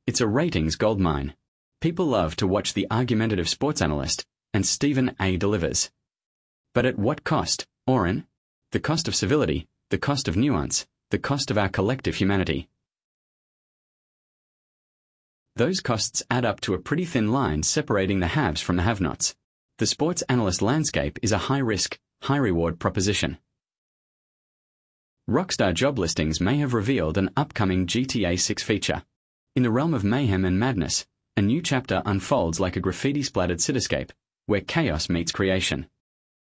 It's a ratings goldmine. People love to watch the argumentative sports analyst, and Stephen A. delivers. But at what cost, Oren? The cost of civility, the cost of nuance, the cost of our collective humanity. Those costs add up to a pretty thin line separating the haves from the have-nots. The sports analyst landscape is a high-risk, high-reward proposition. Rockstar job listings may have revealed an upcoming GTA 6 feature. In the realm of mayhem and madness, a new chapter unfolds like a graffiti-splattered cityscape, where chaos meets creation.